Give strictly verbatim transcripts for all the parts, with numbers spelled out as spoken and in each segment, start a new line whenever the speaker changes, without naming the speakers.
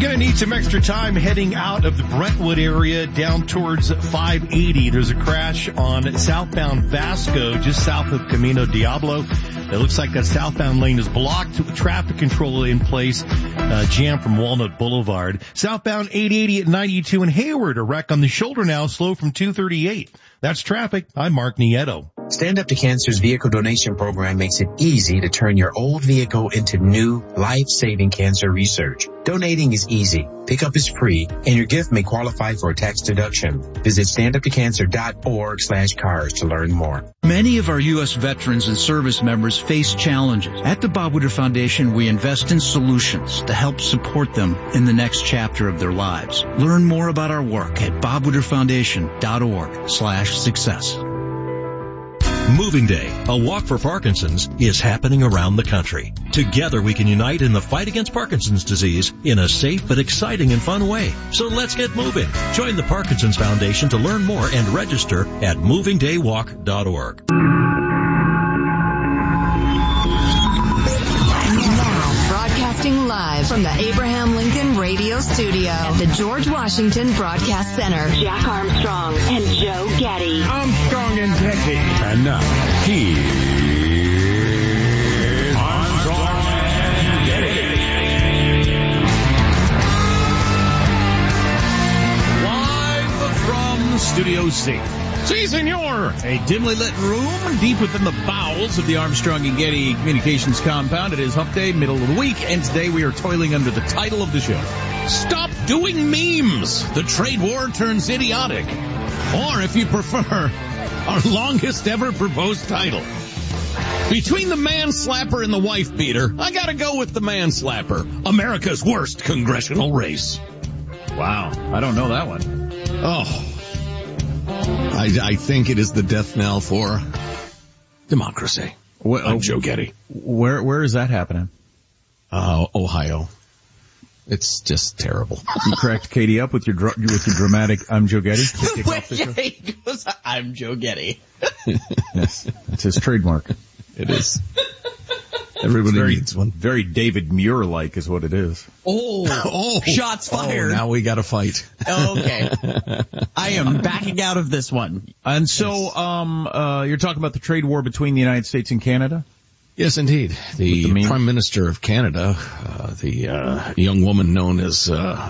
Going to need some extra time heading out of the Brentwood area down towards five eighty. There's a crash on southbound Vasco just south of Camino Diablo. It looks like that southbound lane is blocked. Traffic control in place. Uh, jam from Walnut Boulevard. Southbound eight eighty at ninety-two in Hayward. A wreck on the shoulder now, slow from two thirty-eight. That's traffic. I'm Mark Nieto.
Stand Up to Cancer's vehicle donation program makes it easy to turn your old vehicle into new, life-saving cancer research. Donating is easy. Pickup is free, and your gift may qualify for a tax deduction. Visit standuptocancer.org slash cars to learn more.
Many of our U S veterans and service members face challenges. At the Bob Woodruff Foundation, we invest in solutions to help support them in the next chapter of their lives. Learn more about our work at bobwoodrufffoundation.org slash success.
Moving Day, a walk for Parkinson's, is happening around the country. Together we can unite in the fight against Parkinson's disease in a safe but exciting and fun way. So let's get moving. Join the Parkinson's Foundation to learn more and register at moving day walk dot org.
Broadcasting live from the Abraham Lincoln Radio Studio at the George Washington Broadcast Center. Jack Armstrong and Joe Getty.
Armstrong and Getty. And now, here's Armstrong and Getty.
Live from Studio C. Si, senor. A dimly lit room deep within the bowels of the Armstrong and Getty Communications compound. It is Hump Day, middle of the week, and today we are toiling under the title of the show. Stop doing memes. The trade war turns idiotic. Or, if you prefer, our longest ever proposed title. Between the man-slapper and the wife-beater, I gotta go with the man-slapper. America's worst congressional race.
Wow. I don't know that one.
Oh. I, I think it is the death knell for democracy.
Wh-
I'm Joe Getty.
Where Where is that happening?
Uh, Ohio. It's just terrible.
You cracked Katie up with your dr- with your dramatic "I'm Joe Getty."
Wait, yeah, he goes, "I'm Joe Getty."
Yes, that's his trademark.
It is. Everybody
very,
needs one.
Very David Muir-like is what it is.
Oh,
oh,
shots fired.
Oh, now we got to fight.
Oh, okay. I am backing out of this one.
And so, yes. um, uh, you're talking about the trade war between the United States and Canada?
Yes, indeed. The, the Prime Minister of Canada, uh, the, uh, young woman known as, uh,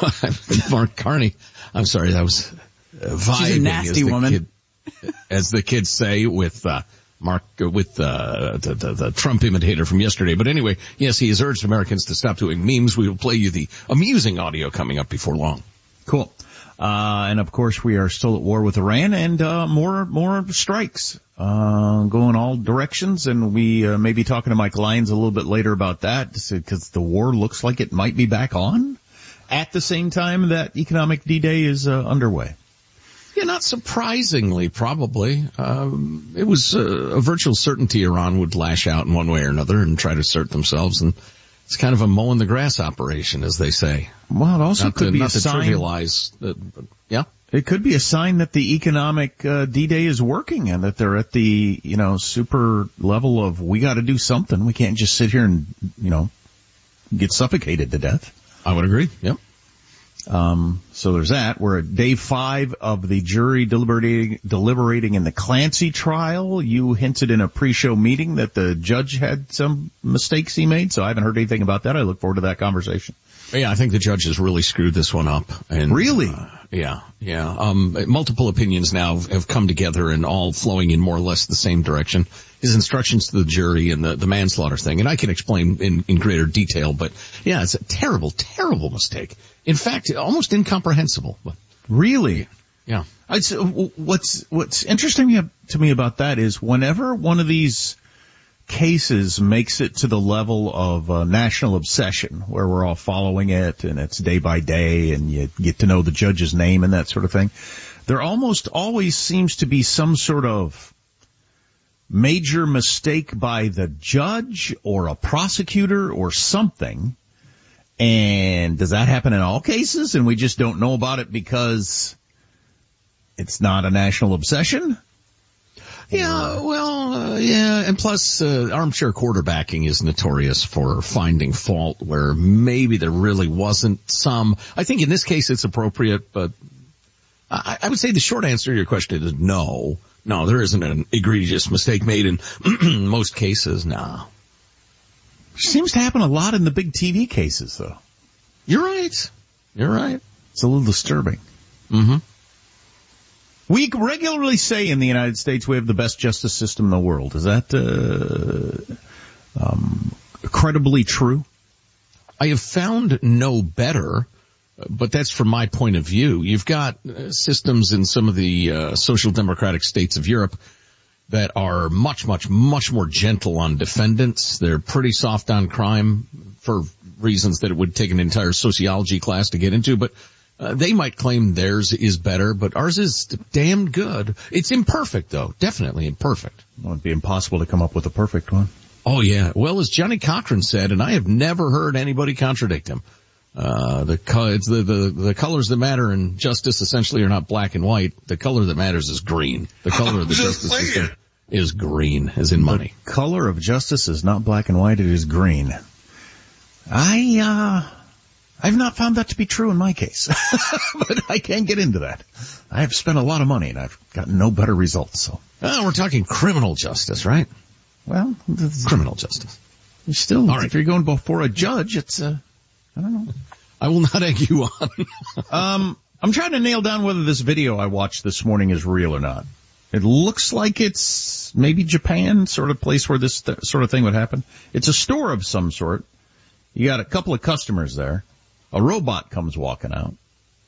Mark Carney. I'm sorry, that was uh, vibing.
She's a nasty
as
woman.
Kid, as the kids say with, uh, Mark, uh, with, uh, the, the, the Trump imitator from yesterday. But anyway, yes, he has urged Americans to stop doing memes. We will play you the amusing audio coming up before long.
Cool. Uh, and of course we are still at war with Iran and, uh, more, more strikes, uh, going all directions. And we, uh, may be talking to Mike Lyons a little bit later about that because the war looks like it might be back on at the same time that economic D-Day is, uh, underway.
Yeah, not surprisingly, probably. Um, it was uh, a virtual certainty Iran would lash out in one way or another and try to assert themselves, and it's kind of a mowing the grass operation, as they say.
Well, it also
not
could
to,
be
not
a
to
sign.
trivialize. The, yeah,
it could be a sign that the economic uh, D-Day is working and that they're at the you know super level of we got to do something. We can't just sit here and you know get suffocated to death.
I would agree. Yep.
Um, so there's that. We're at day five of the jury deliberating, deliberating in the Clancy trial. You hinted in a pre-show meeting that the judge had some mistakes he made, so I haven't heard anything about that. I look forward to that conversation.
Yeah, I think the judge has really screwed this one up. And,
really?
Uh, yeah, yeah. Um, multiple opinions now have come together and all flowing in more or less the same direction. His instructions to the jury and the, the manslaughter thing, and I can explain in, in greater detail, but yeah, it's a terrible, terrible mistake. In fact, almost incomprehensible. But
really?
Yeah.
It's, what's, what's interesting to me about that is whenever one of these cases makes it to the level of uh, national obsession where we're all following it and it's day by day and you get to know the judge's name and that sort of thing, there almost always seems to be some sort of major mistake by the judge or a prosecutor or something. And does that happen in all cases and we just don't know about it because it's not a national obsession?
Yeah, well, uh, yeah, and plus, uh, armchair quarterbacking is notorious for finding fault where maybe there really wasn't some. I think in this case it's appropriate, but I, I would say the short answer to your question is no. No, there isn't an egregious mistake made in most cases, no.
Seems to happen a lot in the big T V cases, though.
You're right. You're right.
It's a little disturbing.
Mm-hmm.
We regularly say in the United States we have the best justice system in the world. Is that uh, um, credibly true?
I have found no better, but that's from my point of view. You've got uh, systems in some of the uh, social democratic states of Europe that are much, much, much more gentle on defendants. They're pretty soft on crime for reasons that it would take an entire sociology class to get into, but Uh, they might claim theirs is better, but ours is damn good. It's imperfect, though. Definitely imperfect.
Well, it'd be impossible to come up with a perfect one.
Oh, yeah. Well, as Johnny Cochran said, and I have never heard anybody contradict him, uh, the, co- it's the, the, the colors that matter in justice essentially are not black and white. The color that matters is green. The color of the justice system is green, as in money.
The color of justice is not black and white, it is green. I, uh... I've not found that to be true in my case, but I can't get into that. I have spent a lot of money and I've gotten no better results. So,
oh, we're talking criminal justice, right?
Well,
criminal justice.
You're still,
all right.
If you're going before a judge, it's, uh, I don't know.
I will not egg you on.
um, I'm trying to nail down whether this video I watched this morning is real or not. It looks like it's maybe Japan, sort of place where this th- sort of thing would happen. It's a store of some sort. You got a couple of customers there. A robot comes walking out.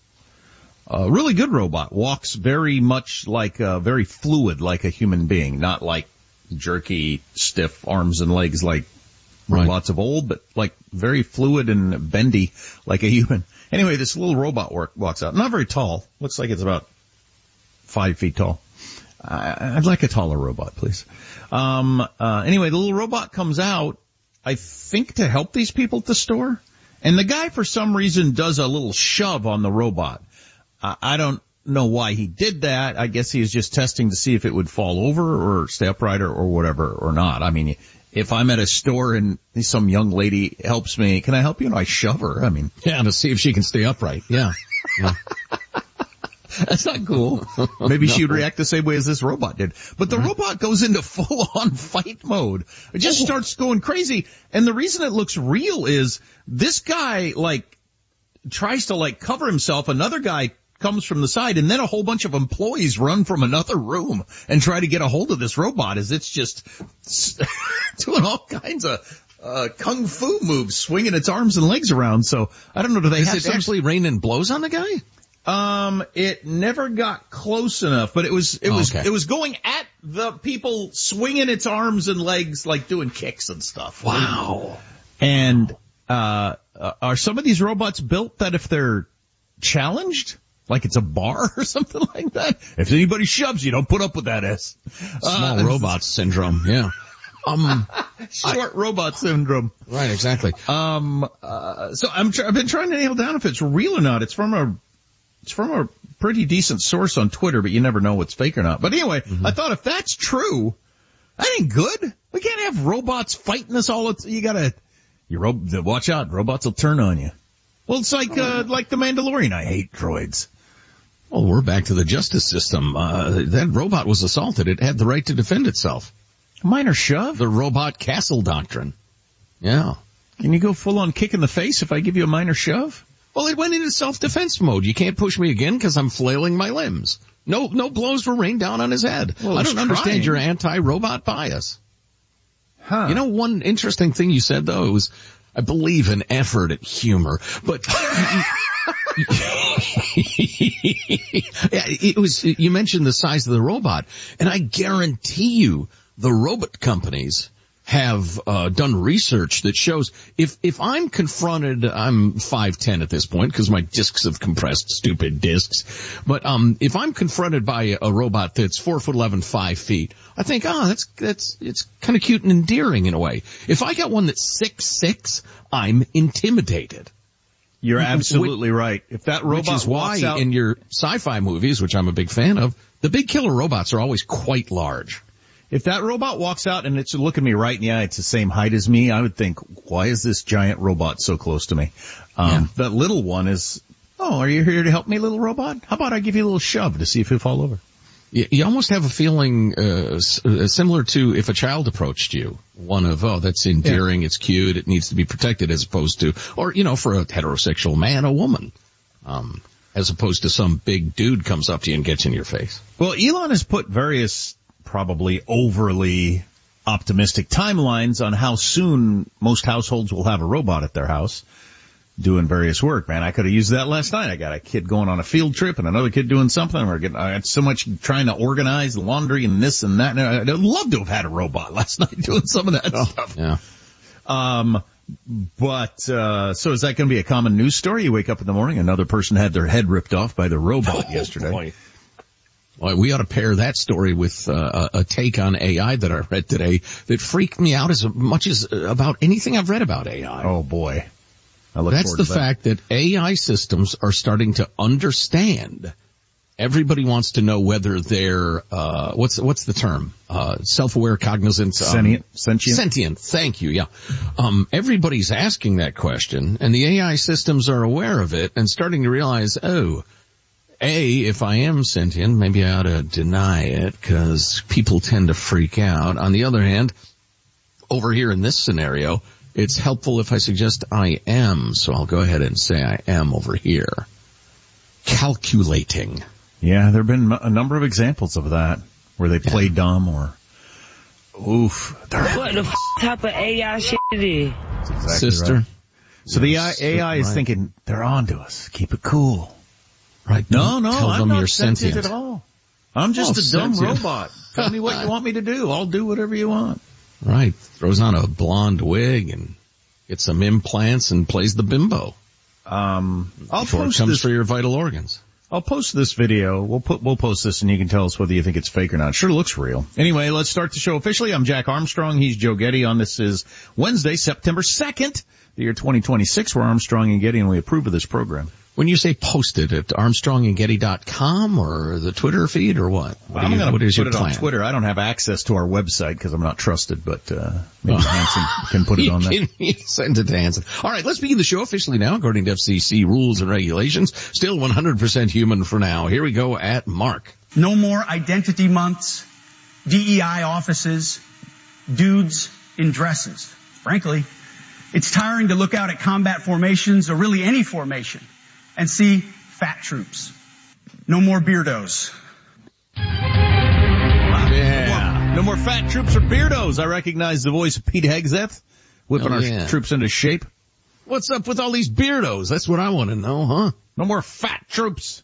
A really good robot. Walks very much like, uh, very fluid like a human being. Not like jerky, stiff arms and legs like
right.
robots of old, but like very fluid and bendy like a human. Anyway, this little robot work, walks out. Not very tall. Looks like it's about five feet tall. I, I'd like a taller robot, please. Um, uh, anyway, the little robot comes out, I think to help these people at the store. And the guy, for some reason, does a little shove on the robot. Uh, I don't know why he did that. I guess he was just testing to see if it would fall over or stay upright or, or whatever or not. I mean, if I'm at a store and some young lady helps me, can I help you? And I shove her. I mean,
yeah, to see if she can stay upright. Yeah. yeah.
That's not cool. Maybe no. she would react the same way as this robot did. But the right. robot goes into full-on fight mode. It just oh. starts going crazy. And the reason it looks real is this guy, like, tries to, like, cover himself. Another guy comes from the side, and then a whole bunch of employees run from another room and try to get a hold of this robot as it's just doing all kinds of uh kung fu moves, swinging its arms and legs around. So, I don't know, do they
is
have
it
some...
actually raining blows on the guy?
Um, it never got close enough, but it was, it was, okay. it was going at the people, swinging its arms and legs, like doing kicks and stuff.
Wow.
And, uh, are some of these robots built that if they're challenged, like it's a bar or something like that? If anybody shoves you, don't put up with that ass.
Small uh, robot syndrome, yeah.
Um, short I, robot syndrome.
Right, exactly.
Um, uh, so I'm, tr- I've been trying to nail down if it's real or not. It's from a, It's from a pretty decent source on Twitter, but you never know what's fake or not. But anyway, mm-hmm. I thought if that's true, that ain't good. We can't have robots fighting us all. It's, you gotta, you ro- watch out, robots will turn on you. Well, it's like, uh, like the Mandalorian. I hate droids.
Well, we're back to the justice system. Uh, that robot was assaulted. It had the right to defend itself.
A minor shove?
The robot castle doctrine. Yeah.
Can you go full on kick in the face if I give you a minor shove?
Well, it went into self-defense mode. You can't push me again because I'm flailing my limbs. No, no blows were rained down on his head.
Well,
I don't
trying.
understand your anti-robot bias.
Huh.
You know, one interesting thing you said, though, was, I believe, an effort at humor. But it was, you mentioned the size of the robot, and I guarantee you the robot companies have uh done research that shows if if I'm confronted, I'm five ten at this point because my discs have compressed, stupid discs, but um if I'm confronted by a robot that's four foot eleven, five feet, I think, oh, that's that's it's kind of cute and endearing in a way. If I got one that's six six, I'm intimidated.
You're absolutely which, right. If that robot
which is why
walks out,
in your sci-fi movies, which I'm a big fan of, the big killer robots are always quite large.
If that robot walks out and it's looking me right in the eye, it's the same height as me, I would think, why is this giant robot so close to me? Um, yeah. That little one is, oh, are you here to help me, little robot? How about I give you a little shove to see if you'll fall over?
You, you almost have a feeling uh, s- uh, similar to if a child approached you. One of, oh, that's endearing, yeah. It's cute, it needs to be protected, as opposed to, or, you know, for a heterosexual man, a woman. Um, as opposed to some big dude comes up to you and gets in your face.
Well, Elon has put various probably overly optimistic timelines on how soon most households will have a robot at their house doing various work. Man, I could have used that last night. I got a kid going on a field trip and another kid doing something. We're getting, I had so much trying to organize the laundry and this and that. And I'd love to have had a robot last night doing some of that oh, stuff.
Yeah.
Um, but, uh, so is that going to be a common news story? You wake up in the morning, another person had their head ripped off by the robot oh, yesterday.
Boy. Well, we ought to pair that story with uh, a take on A I that I read today that freaked me out as much as about anything I've read about A I.
Oh, boy. I look
That's
forward
the
to that.
fact that A I systems are starting to understand. Everybody wants to know whether they're, uh, what's, what's the term? Uh, self-aware, cognizant. Um,
Sentient. Sentient.
Sentient. Thank you. Yeah. Um, everybody's asking that question, and the A I systems are aware of it and starting to realize, oh, A, if I am sentient, maybe I ought to deny it because people tend to freak out. On the other hand, over here in this scenario, it's helpful if I suggest I am, so I'll go ahead and say I am over here. Calculating.
Yeah, there have been a number of examples of that where they play yeah. dumb or, oof.
What the f- type of A I shit it is?
Exactly
Sister.
Right. So
yes,
the A I is
right.
thinking, they're on to us. Keep it cool.
Right.
No, no,
Tell
I'm
them
not
you're
sentient,
sentient
at all. I'm just
oh,
a dumb
sentient.
robot. Tell me what you want me to do. I'll do whatever you want.
Right. Throws on a blonde wig and gets some implants and plays the bimbo.
Um, I'll
before
post
it comes
this,
for your vital organs.
I'll post this video. We'll put, we'll post this and you can tell us whether you think it's fake or not. It sure looks real. Anyway, let's start the show officially. I'm Jack Armstrong. He's Joe Getty. On this is Wednesday, September second, the year twenty twenty-six. We're Armstrong and Getty and we approve of this program.
When you say post it at armstrong and getty dot com or the Twitter feed or what? what
I'm going to put
your
it
plan?
on Twitter. I don't have access to our website because I'm not trusted, but uh maybe oh. Hanson can put it on there.
Send it to Hanson. All right, let's begin the show officially now, according to F C C rules and regulations. Still one hundred percent human for now. Here we go at Mark.
No more identity months, D E I offices, dudes in dresses. Frankly, it's tiring to look out at combat formations or really any formation and see fat troops. No more beardos.
Yeah. No more fat troops or beardos. I recognize the voice of Pete Hegseth, whipping
oh,
our
yeah.
troops into shape.
What's up with all these beardos? That's what I want to know, huh?
No more fat troops.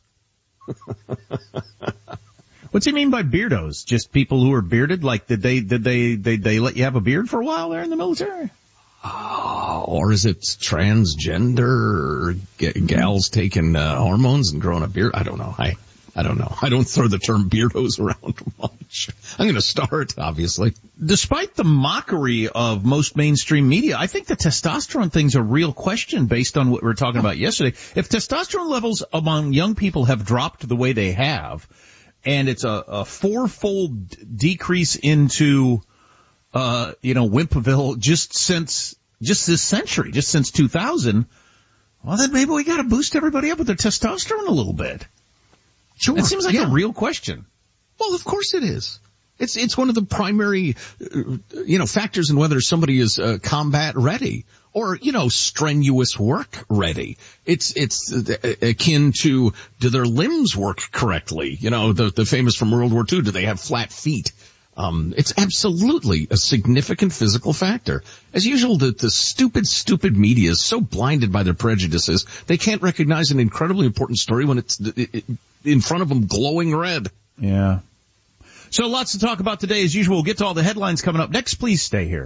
What's he mean by beardos? Just people who are bearded? Like, did they, did they, they, they let you have a beard for a while there in the military?
Oh, or is it transgender or g- gals taking uh, hormones and growing a beard? I don't know. I, I don't know. I don't throw the term beardos around much. I'm going to start, obviously.
Despite the mockery of most mainstream media, I think the testosterone thing's a real question based on what we were talking about yesterday. If testosterone levels among young people have dropped the way they have, and it's a, a fourfold decrease into Uh, you know, Wimpaville just since, just this century, just since two thousand, well then maybe we gotta boost everybody up with their testosterone a little bit.
Sure.
It seems like
yeah.
a real question.
Well, of course it is. It's, it's one of the primary, uh, you know, factors in whether somebody is, uh, combat ready or, you know, strenuous work ready. It's, it's uh, akin to, do their limbs work correctly? You know, the, the famous from World War Two, do they have flat feet? Um, it's absolutely a significant physical factor. As usual, the, the stupid, stupid media is so blinded by their prejudices, they can't recognize an incredibly important story when it's in front of them glowing red.
Yeah. So lots to talk about today. As usual, we'll get to all the headlines coming up next. Please stay here.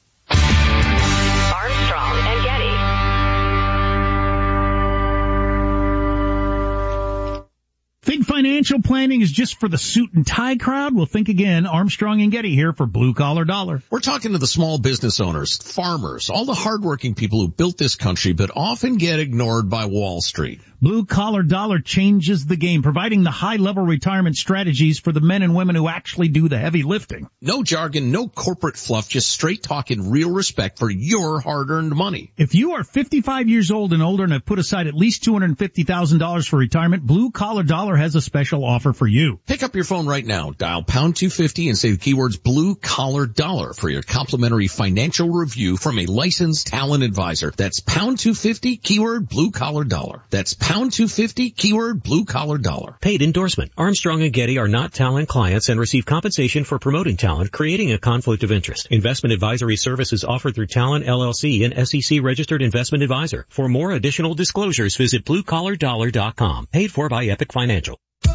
Armstrong and Getty.
Big Fight financial planning is just for the suit and tie crowd? Well, think again. Armstrong and Getty here for Blue Collar Dollar.
We're talking to the small business owners, farmers, all the hardworking people who built this country but often get ignored by Wall Street.
Blue Collar Dollar changes the game, providing the high-level retirement strategies for the men and women who actually do the heavy lifting.
No jargon, no corporate fluff, just straight talking, real respect for your hard-earned money.
If you are fifty-five years old and older and have put aside at least two hundred fifty thousand dollars for retirement, Blue Collar Dollar has a special offer for you.
Pick up your phone right now, dial pound two fifty and say the keywords Blue Collar Dollar for your complimentary financial review from a licensed talent advisor. That's pound two fifty, keyword Blue Collar Dollar. That's pound two fifty, keyword Blue Collar Dollar.
Paid endorsement. Armstrong and Getty are not talent clients and receive compensation for promoting talent, creating a conflict of interest. Investment advisory services offered through Talent L L C, an S E C registered investment advisor. For more additional disclosures, visit blue collar dollar dot com. Paid for by Epic Financial.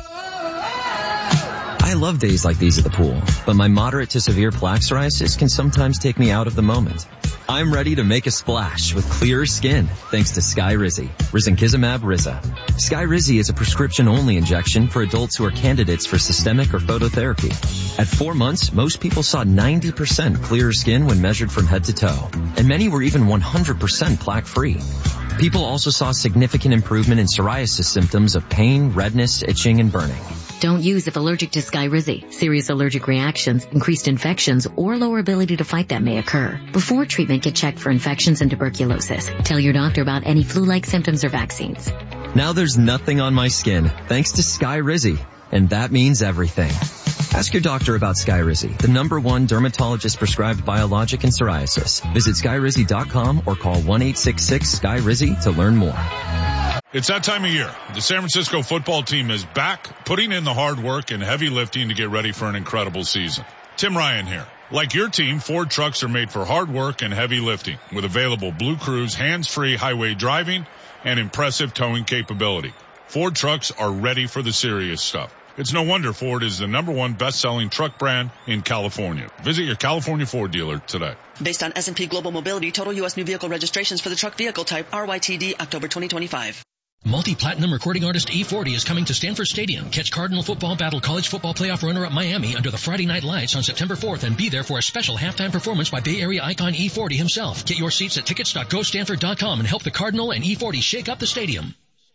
I love days like these at the pool, but my moderate to severe plaque psoriasis can sometimes take me out of the moment. I'm ready to make a splash with clearer skin thanks to Skyrizi, Risankizumab Riza. Skyrizi is a prescription-only injection for adults who are candidates for systemic or phototherapy. At four months, most people saw ninety percent clearer skin when measured from head to toe, and many were even one hundred percent plaque-free. People also saw significant improvement in psoriasis symptoms of pain, redness, itching, and burning.
Don't use if allergic to Skyrizi. Serious allergic reactions, increased infections, or lower ability to fight them may occur. Before treatment, get checked for infections and tuberculosis. Tell your doctor about any flu-like symptoms or vaccines.
Now there's nothing on my skin thanks to Skyrizi, and that means everything. Ask your doctor about Skyrizi, the number one dermatologist-prescribed biologic in psoriasis. Visit skyrizi dot com or call one eight six six S K Y R I Z Y to learn more.
It's that time of year. The San Francisco football team is back, putting in the hard work and heavy lifting to get ready for an incredible season. Tim Ryan here. Like your team, Ford trucks are made for hard work and heavy lifting with available Blue Cruise hands-free highway driving and impressive towing capability. Ford trucks are ready for the serious stuff. It's no wonder Ford is the number one best-selling truck brand in California. Visit your California Ford dealer today.
Based on S and P Global Mobility, total U S new vehicle registrations for the truck vehicle type R Y T D October twenty twenty-five.
Multi-platinum recording artist E forty is coming to Stanford Stadium. Catch Cardinal football battle college football playoff runner-up Miami under the Friday night lights on September fourth and be there for a special halftime performance by Bay Area icon E forty himself. Get your seats at tickets dot go stanford dot com and help the Cardinal and E forty shake up the stadium.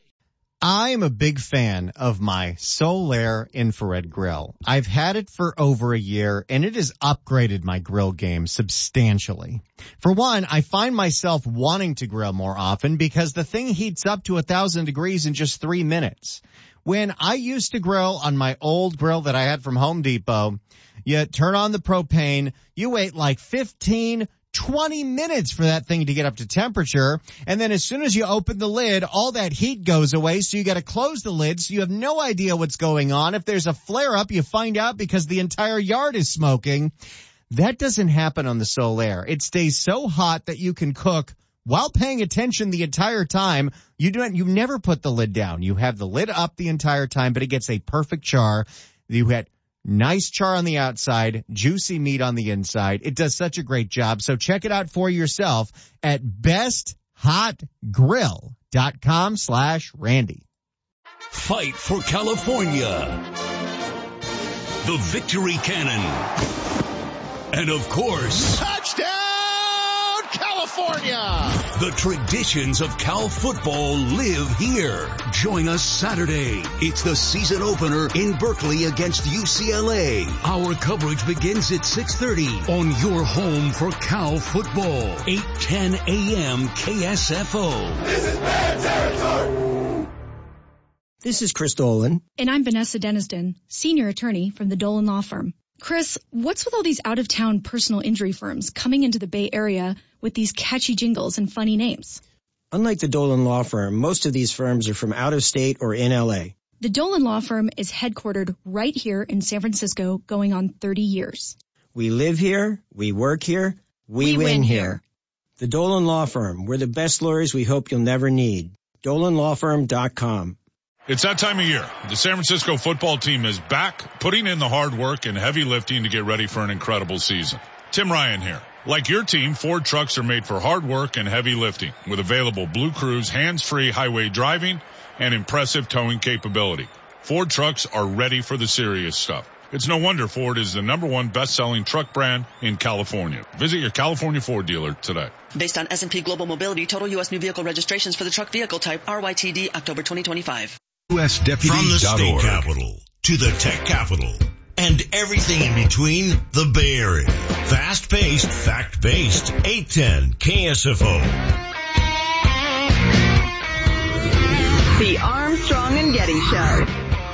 I am a big fan of my Solaire infrared grill. I've had it for over a year, and it has upgraded my grill game substantially. For one, I find myself wanting to grill more often because the thing heats up to a thousand degrees in just three minutes. When I used to grill on my old grill that I had from Home Depot, you turn on the propane, you wait like fifteen twenty minutes for that thing to get up to temperature. And then as soon as you open the lid, all that heat goes away. So you got to close the lid. So you have no idea what's going on. If there's a flare up, you find out because the entire yard is smoking. That doesn't happen on the Solaire. It stays so hot that you can cook while paying attention the entire time. You don't, you never put the lid down. You have the lid up the entire time, but it gets a perfect char. You had nice char on the outside, juicy meat on the inside. It does such a great job. So check it out for yourself at best hot grill dot com slash Randy.
Fight for California. The Victory Cannon. And of course,
touchdown California!
The traditions of Cal football live here. Join us Saturday. It's the season opener in Berkeley against U C L A. Our coverage begins at six thirty on your home for Cal football. eight ten a.m. K S F O.
This is bad territory.
This is Chris Dolan.
And I'm Vanessa Deniston, senior attorney from the Dolan Law Firm. Chris, what's with all these out-of-town personal injury firms coming into the Bay Area with these catchy jingles and funny names?
Unlike the Dolan Law Firm, most of these firms are from out of state or in L A.
The Dolan Law Firm is headquartered right here in San Francisco, going on thirty years.
We live here, we work here, we,
we
win,
win
here.
here.
The Dolan Law Firm, we're the best lawyers we hope you'll never need. dolan law firm dot com.
It's that time of year. The San Francisco football team is back, putting in the hard work and heavy lifting to get ready for an incredible season. Tim Ryan here. Like your team, Ford trucks are made for hard work and heavy lifting with available Blue Cruise hands-free highway driving and impressive towing capability. Ford trucks are ready for the serious stuff. It's no wonder Ford is the number one best-selling truck brand in California. Visit your California Ford dealer today.
Based on S and P Global Mobility, total U S new vehicle registrations for the truck vehicle type R Y T D October twenty twenty-five.
U S deputy
From the state capital to the tech capital and everything in between, the Bay Area. Fast-paced, fact-based, eight ten K S F O.
The Armstrong and Getty Show.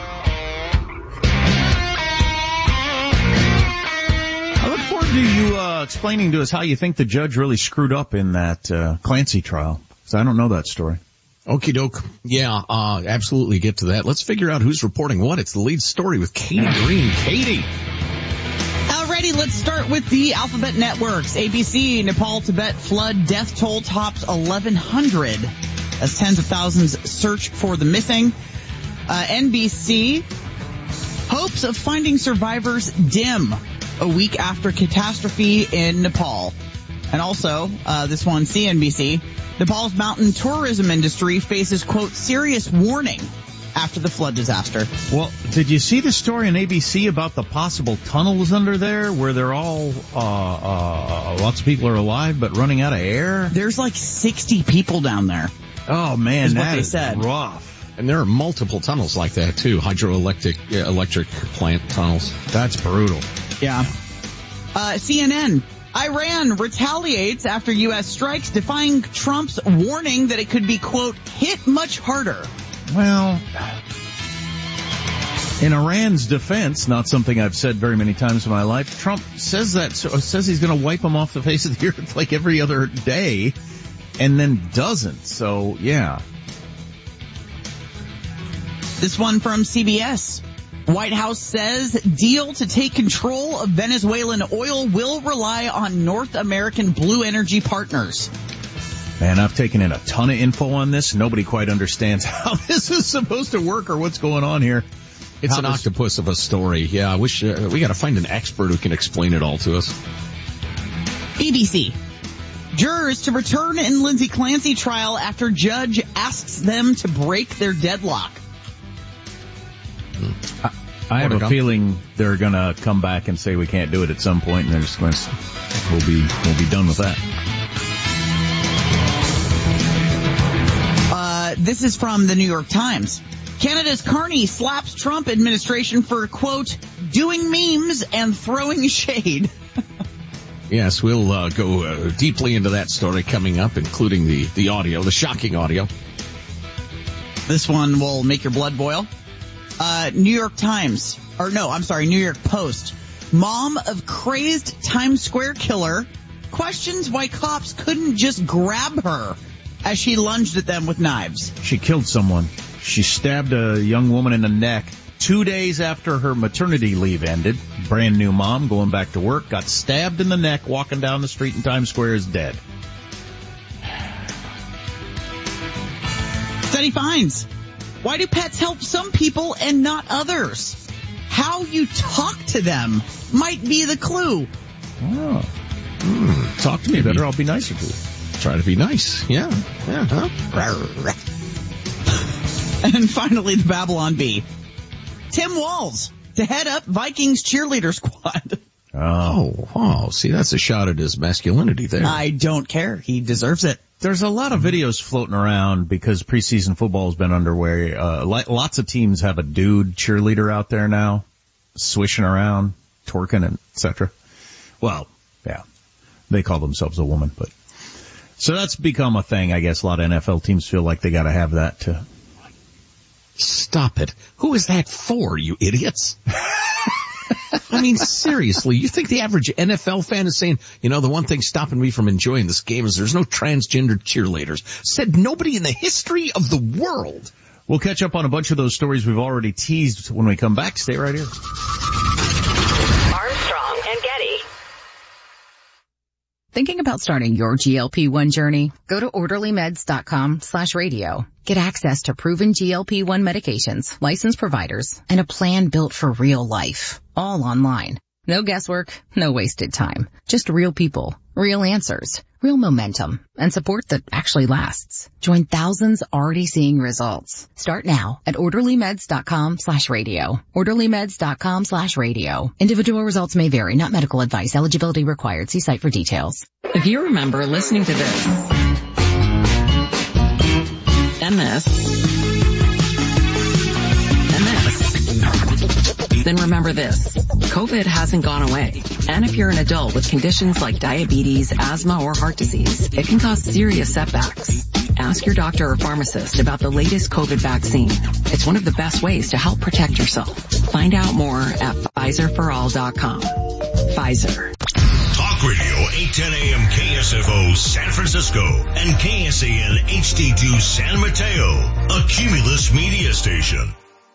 I look forward to you uh, explaining to us how you think the judge really screwed up in that uh, Clancy trial, because I don't know that story.
Okie doke. Yeah, uh, absolutely get to that. Let's figure out who's reporting what. It's the lead story with Katie Green. Katie.
Alrighty, let's start with the Alphabet Networks. A B C, Nepal, Tibet flood death toll tops eleven hundred as tens of thousands search for the missing. Uh, N B C, hopes of finding survivors dim a week after catastrophe in Nepal. And also, uh, this one, C N B C, Nepal's mountain tourism industry faces, quote, serious warning after the flood disaster.
Well, did you see the story on A B C about the possible tunnels under there where they're all, uh, uh, lots of people are alive but running out of air?
There's like sixty people down there.
Oh man,
is what
that
they
is
said.
rough.
And there are multiple tunnels like that too, hydroelectric uh, electric plant tunnels.
That's brutal.
Yeah. Uh, C N N. Iran retaliates after U S strikes, defying Trump's warning that it could be, quote, hit much harder.
Well, in Iran's defense, not something I've said very many times in my life, Trump says that, so, says he's going to wipe them off the face of the earth like every other day, and then doesn't. So, yeah.
This one from C B S. White House says deal to take control of Venezuelan oil will rely on North American blue energy partners.
Man, I've taken in a ton of info on this. Nobody quite understands how this is supposed to work or what's going on here.
It's
how
an
this...
octopus of a story. Yeah, I wish uh, we got to find an expert who can explain it all to us.
B B C. Jurors to return in Lindsay Clancy trial after judge asks them to break their deadlock.
I, I have a go. feeling they're going to come back and say we can't do it at some point, and they're just going to, we'll be, we'll be done with that.
Uh, this is from the New York Times. Canada's Carney slaps Trump administration for, quote, doing memes and throwing shade.
Yes, we'll uh, go uh, deeply into that story coming up, including the, the audio, the shocking audio.
This one will make your blood boil. Uh, New York Times, or no, I'm sorry, New York Post. Mom of crazed Times Square killer questions why cops couldn't just grab her as she lunged at them with knives.
She killed someone. She stabbed a young woman in the neck two days after her maternity leave ended. Brand new mom going back to work, got stabbed in the neck walking down the street in Times Square, is dead.
Study finds. Why do pets help some people and not others? How you talk to them might be the clue.
Oh. Mm, talk to me better. I'll be nicer to you.
Try to be nice. Yeah. Yeah. Huh?
And finally, the Babylon Bee. Tim Walz to head up Vikings cheerleader squad.
Oh, wow. See, that's a shot at his masculinity there.
I don't care. He deserves it.
There's a lot of videos floating around because preseason football has been underway. Uh, lots of teams have a dude cheerleader out there now, swishing around, twerking, and et cetera. Well, yeah, they call themselves a woman, but so that's become a thing. I guess a lot of N F L teams feel like they got to have that to.
Stop it. Who is that for, you idiots? I mean, seriously, you think the average N F L fan is saying, you know, the one thing stopping me from enjoying this game is there's no transgender cheerleaders? Said nobody in the history of the world.
We'll catch up on a bunch of those stories we've already teased when we come back. Stay right here.
Armstrong and Getty.
Thinking about starting your G L P one journey? Go to orderlymeds.com slash radio. Get access to proven G L P one medications, licensed providers, and a plan built for real life. All online. No guesswork, no wasted time. Just real people, Real answers, real momentum, and support that actually lasts. Join thousands already seeing results. Start now at orderlymeds.com slash radio. orderlymeds.com slash radio. Individual results may vary, not medical advice. Eligibility required. See site for details.
If you remember listening to this and this and this, then remember this. COVID hasn't gone away. And if you're an adult with conditions like diabetes, asthma, or heart disease, it can cause serious setbacks. Ask your doctor or pharmacist about the latest COVID vaccine. It's one of the best ways to help protect yourself. Find out more at Pfizer for all dot com. Pfizer.
Talk Radio eight ten A M K S F O San Francisco and K S A N H D two San Mateo, a Cumulus media station.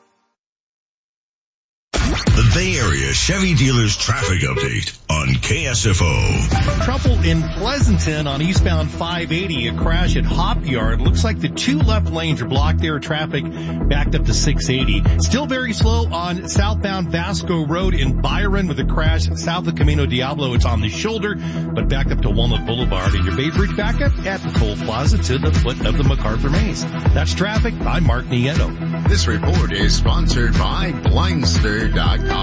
The Bay Area Chevy Dealers Traffic Update on K S F O.
Trouble in Pleasanton on eastbound five eighty. A crash at Hop Yard. Looks like the two left lanes are blocked there. Traffic backed up to six eighty. Still very slow on southbound Vasco Road in Byron with a crash south of Camino Diablo. It's on the shoulder, but backed up to Walnut Boulevard. And your Bay Bridge backup at the toll plaza to the foot of the MacArthur Maze. That's traffic. I'm Mark Nieto.
This report is sponsored by Blindster dot com.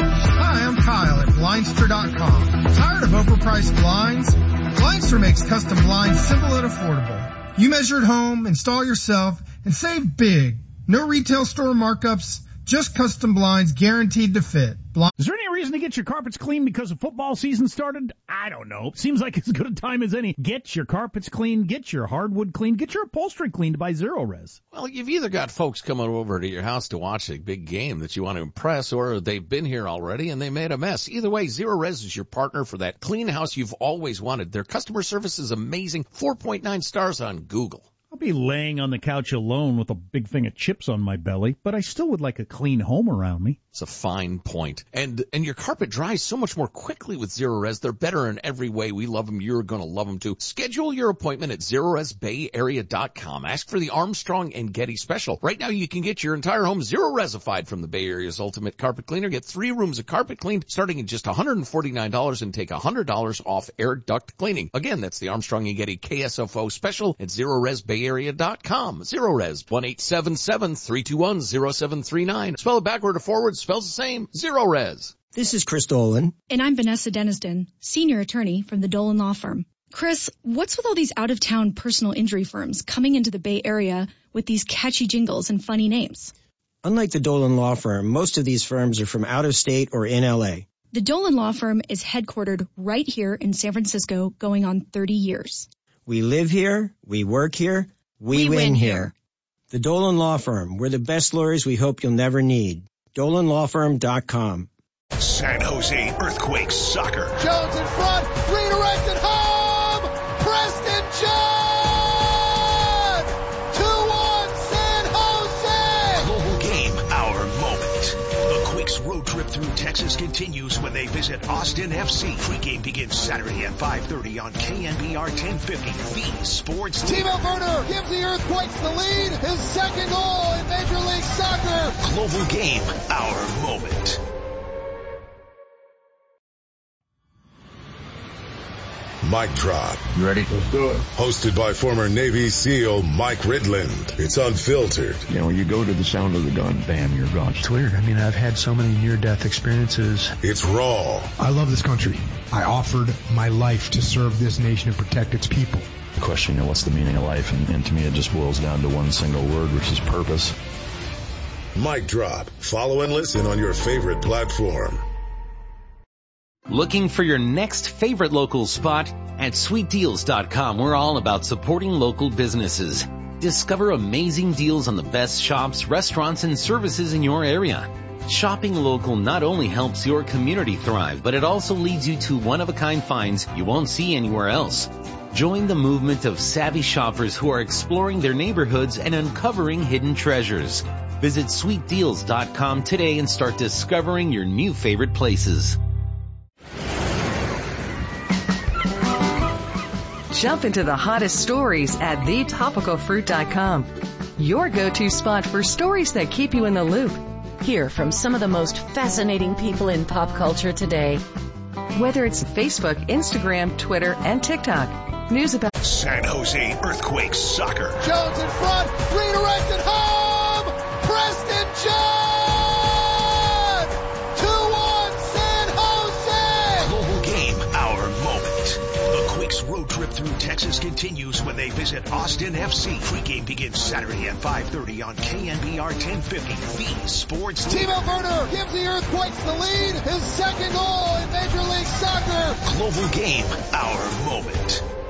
Hi, I'm Kyle at Blindster dot com. Tired of overpriced blinds? Blindster makes custom blinds simple and affordable. You measure at home, install yourself, and save big. No retail store markups, just custom blinds guaranteed to fit. Blind-
Is there any reason to get your carpets clean because the football season started? I don't know. Seems like as good a time as any. Get your carpets clean, get your hardwood clean, get your upholstery cleaned by Zero Res.
Well, you've either got folks coming over to your house to watch a big game that you want to impress, or they've been here already and they made a mess. Either way, Zero Res is your partner for that clean house you've always wanted. Their customer service is amazing. four point nine stars on Google.
I'll be laying on the couch alone with a big thing of chips on my belly, but I still would like a clean home around me.
It's a fine point. And and your carpet dries so much more quickly with Zero Res. They're better in every way. We love them. You're going to love them too. Schedule your appointment at Zero Res Bay Area dot com. Ask for the Armstrong and Getty special. Right now you can get your entire home Zero Resified from the Bay Area's ultimate carpet cleaner. Get three rooms of carpet cleaned starting at just one hundred forty-nine dollars and take one hundred dollars off air duct cleaning. Again, that's the Armstrong and Getty K S F O special at Zero Res Bay Area dot com. Zero Res, one eight seven seven, three two one, zero seven three nine. Spell it backward or forward, spells the same. Zero Res.
This is Chris Dolan.
And I'm Vanessa Deniston, senior attorney from the Dolan Law Firm. Chris, what's with all these out-of-town personal injury firms coming into the Bay Area with these catchy jingles and funny names?
Unlike the Dolan Law Firm, most of these firms are from out of state or in L A.
The Dolan Law Firm is headquartered right here in San Francisco, going on thirty years.
We live here, we work here, we, we win, win here. here. The Dolan Law Firm. We're the best lawyers we hope you'll never need. Dolan Law Firm dot com.
San Jose Earthquakes soccer.
Jones in front, redirected home! Preston John! two one San Jose!
Global game, our moment. The Quakes road trip through Texas continues when they visit Austin F C. Pregame begins Saturday at five thirty on K N B R ten fifty. The Sports Leader.
Timo Werner gives the Earthquakes the lead. His second goal in Major League Soccer.
Global game, our moment.
Mic Drop.
You ready? Let's do it.
Hosted by former Navy SEAL Mike Ridland. It's unfiltered.
You know, you go to the sound of the gun, bam, you're gone.
It's weird. I mean, I've had so many near-death experiences.
It's raw.
I love this country. I offered my life to serve this nation and protect its people.
The question, you know, what's the meaning of life? And, and to me, it just boils down to one single word, which is purpose.
Mic Drop. Follow and listen on your favorite platform.
Looking for your next favorite local spot? At sweet deals dot com, we're all about supporting local businesses. Discover amazing deals on the best shops, restaurants, and services in your area. Shopping local not only helps your community thrive, but it also leads you to one-of-a-kind finds you won't see anywhere else. Join the movement of savvy shoppers who are exploring their neighborhoods and uncovering hidden treasures. Visit sweet deals dot com today and start discovering your new favorite places.
Jump into the hottest stories at the topical fruit dot com. Your go-to spot for stories that keep you in the loop. Hear from some of the most fascinating people in pop culture today. Whether it's Facebook, Instagram, Twitter, and TikTok. News about
San Jose Earthquakes soccer.
Jones in front, redirected home! Preston John! two one San Jose!
Global game, our moment. The Quakes road trip through Texas continues when they visit Austin F C. Pre-game begins Saturday at five thirty on K N B R ten fifty, the sports.
Timo Werner gives the Earthquakes the lead, his second goal in Major League Soccer.
Global game, our moment.